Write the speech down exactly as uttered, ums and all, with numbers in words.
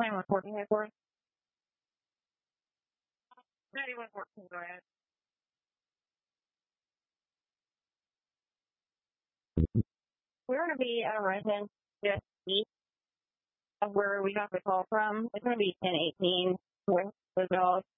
ninety-one fourteen headquarters. ninety-one fourteen, go ahead. We're going to be at a residence just east of where we got the call from. It's going to be ten eighteen with the dog.